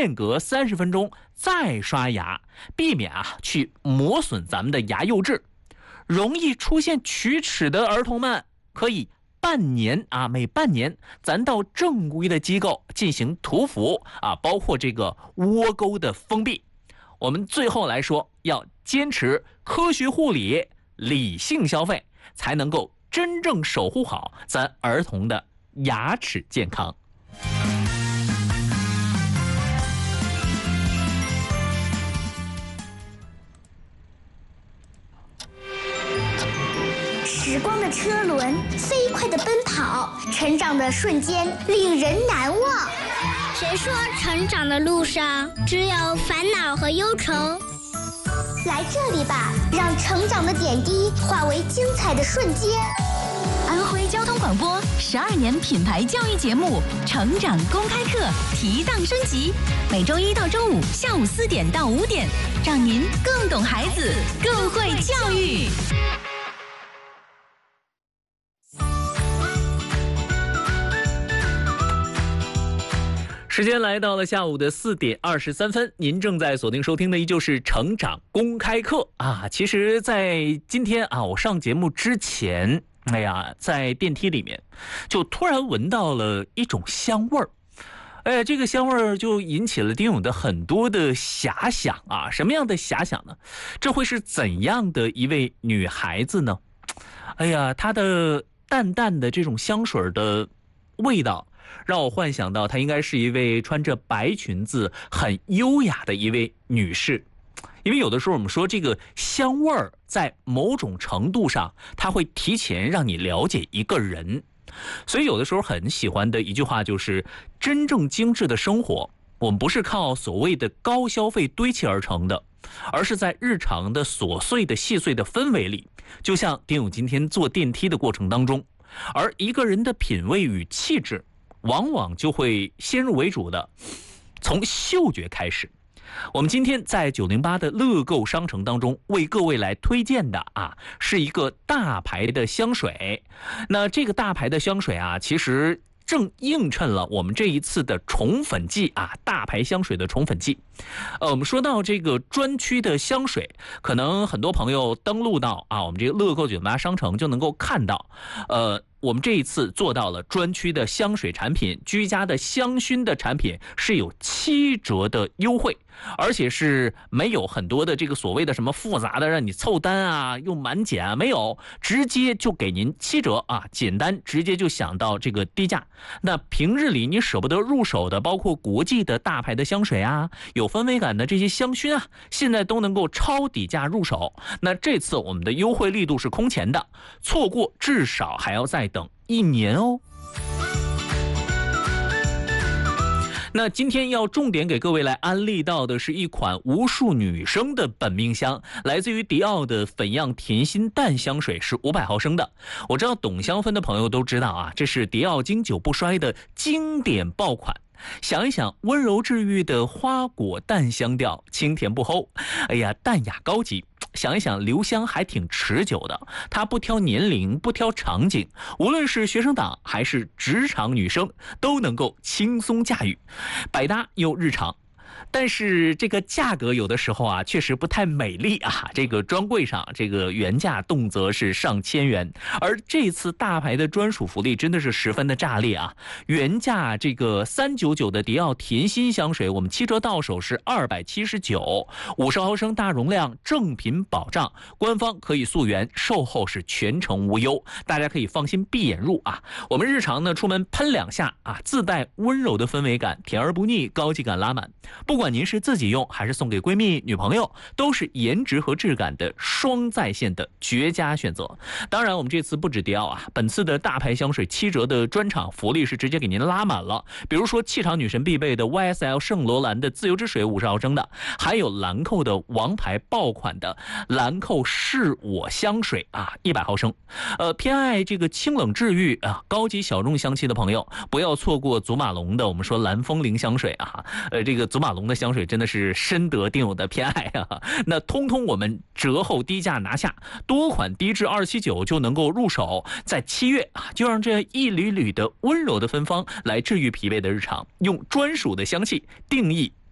间隔30分钟再刷牙，避免去磨损咱们的牙釉质。容易出现龋齿的儿童们，可以每半年咱到正规的机构进行涂氟包括这个窝沟的封闭。我们最后来说，要坚持科学护理，理性消费，才能够真正守护好咱儿童的牙齿健康。 时光的车轮飞快地奔跑，成长的瞬间令人难忘。 谁说成长的路上只有烦恼和忧愁？ 来这里吧，让成长的点滴化为精彩的瞬间。 安徽交通广播12年品牌教育节目《成长公开课》提档升级，每周1到周5下午4点到5点，让您更懂孩子，更会教育。 时间来到了下午的4点23分，您正在锁定收听的依旧是成长公开课其实在今天我上节目之前，在电梯里面就突然闻到了一种香味儿。这个香味儿就引起了丁勇的很多的遐想什么样的遐想呢？这会是怎样的一位女孩子呢？她的淡淡的这种香水的味道让我幻想到她应该是一位穿着白裙子很优雅的一位女士。因为有的时候我们说这个香味儿在某种程度上它会提前让你了解一个人，所以有的时候很喜欢的一句话就是真正精致的生活我们不是靠所谓的高消费堆砌而成的，而是在日常的琐碎的细碎的氛围里，就像丁勇今天坐电梯的过程当中，而一个人的品味与气质往往就会先入为主的从嗅觉开始。我们今天在908的乐购商城当中为各位来推荐的是一个大牌的香水。那这个大牌的香水其实正映衬了我们这一次的宠粉季大牌香水的宠粉季。我们说到这个专区的香水，可能很多朋友登录到我们这个乐购908商城就能够看到，我们这一次做到了专区的香水产品、居家的香薰的产品是有7折的优惠，而且是没有很多的这个所谓的什么复杂的让你凑单又满减没有，直接就给您7折简单直接就想到这个低价。那平日里你舍不得入手的，包括国际的大牌的香水有氛围感的这些香薰现在都能够超底价入手。那这次我们的优惠力度是空前的，错过至少还要再等1年哦。那今天要重点给各位来安利到的是一款无数女生的本命香，来自于迪奥的粉漾甜心淡香水，是500毫升的。我知道懂香氛的朋友都知道这是迪奥经久不衰的经典爆款。想一想，温柔治愈的花果淡香调，清甜不齁，淡雅高级。想一想，留香还挺持久的，它不挑年龄，不挑场景，无论是学生党还是职场女生都能够轻松驾驭，百搭又日常。但是这个价格有的时候确实不太美丽这个专柜上这个原价动辄是上千元，而这次大牌的专属福利真的是十分的炸裂原价这个399的迪奥甜心香水，我们7折到手是279，50毫升大容量，正品保障，官方可以溯源，售后是全程无忧，大家可以放心闭眼入我们日常呢出门喷2下自带温柔的氛围感，甜而不腻，高级感拉满。不管您是自己用还是送给闺蜜女朋友，都是颜值和质感的双在线的绝佳选择。当然我们这次不止迪奥本次的大牌香水7折的专场福利是直接给您拉满了，比如说气场女神必备的 YSL 圣罗兰的自由之水50毫升的，还有兰蔻的王牌爆款的兰蔻是我香水100毫升。偏爱这个清冷治愈高级小众香气的朋友，不要错过祖马龙的我们说蓝风铃香水这个祖马龙的香水真的是深得丁友的偏爱那通通我们折后低价拿下，多款低至279就能够入手，在7月就让这一缕缕的温柔的芬芳来治愈疲惫的日常，用专属的香气定义